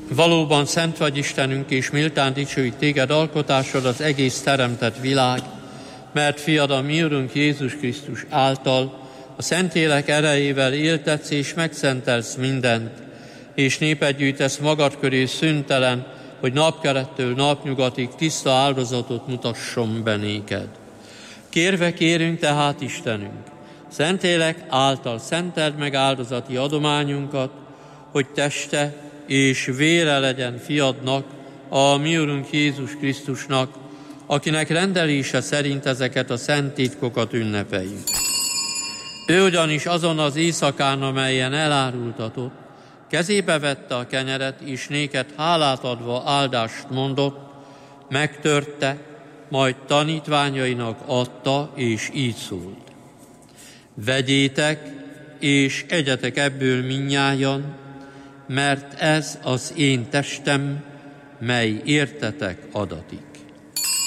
Valóban szent vagy Istenünk, és méltán dicsőít téged alkotásod az egész teremtett világ, mert fiad, a mi Urunk Jézus Krisztus által a Szentlélek erejével éltetsz és megszentelsz mindent, és népet gyűjtesz magad köré szüntelen, hogy napkelettől napnyugatig tiszta áldozatot mutasson be néked. Kérve kérünk tehát Istenünk, Szentlélek által szenteld meg áldozati adományunkat, hogy teste és vére legyen fiadnak, a mi Urunk Jézus Krisztusnak, akinek rendelése szerint ezeket a szent titkokat ünnepeljük. Ő ugyanis azon az éjszakán, amelyen elárultatott, kezébe vette a kenyeret, és néked hálát adva áldást mondott, megtörte, majd tanítványainak adta, és így szólt. Vegyétek, és egyetek ebből mindnyájan, mert ez az én testem, mely értetek adatik.